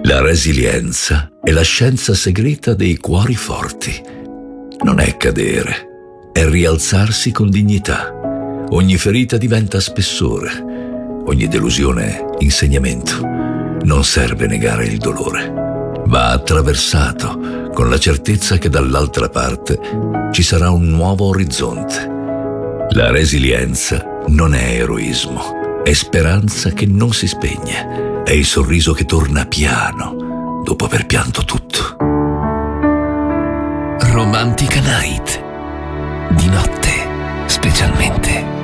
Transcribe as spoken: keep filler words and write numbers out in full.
La resilienza è la scienza segreta dei cuori forti. Non è cadere, è rialzarsi con dignità. Ogni ferita diventa spessore, ogni delusione insegnamento. Non serve negare il dolore. Va attraversato con la certezza che dall'altra parte ci sarà un nuovo orizzonte. La resilienza non è eroismo, è speranza che non si spegne, è il sorriso che torna piano dopo aver pianto tutto. Romantica Night, di notte specialmente.